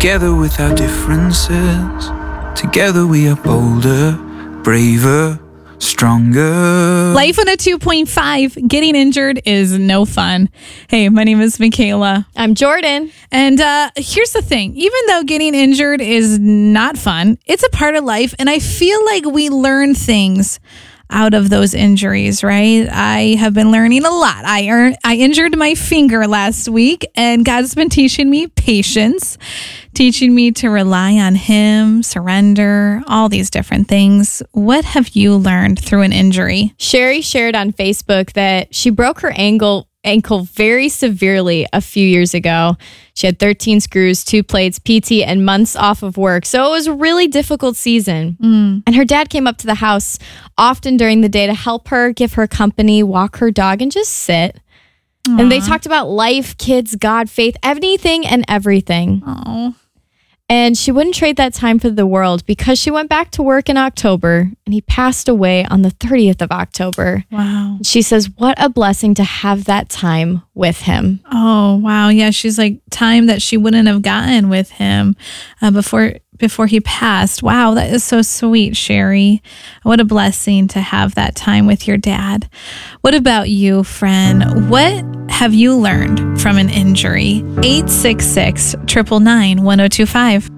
Together with our differences, together we are bolder, braver, stronger. Life on a 2.5, getting injured is no fun. Hey, my name is Michaela. I'm Jordan. And here's the thing. Even though getting injured is not fun, it's a part of life. And I feel like we learn things out of those injuries, right? I have been learning a lot. I injured my finger last week, and God's been teaching me patience, teaching me to rely on Him, surrender, all these different things. What have you learned through an injury? Sherry shared on Facebook that she broke her ankle very severely a few years ago. She had 13 screws, 2 plates, PT, and months off of work. So it was a really difficult season. And her dad came up to the house often during the day to help her, give her company, walk her dog, and just sit. Aww. And they talked about life, kids, God, faith, anything and everything. Oh. And she wouldn't trade that time for the world because she went back to work in October and he passed away on the 30th of October. Wow. She says, what a blessing to have that time with him. Oh, wow. Yeah, she's like time that she wouldn't have gotten with him before he passed. Wow, that is so sweet, Sherry. What a blessing to have that time with your dad. What about you, friend? What have you learned from an injury? 866-999-1025.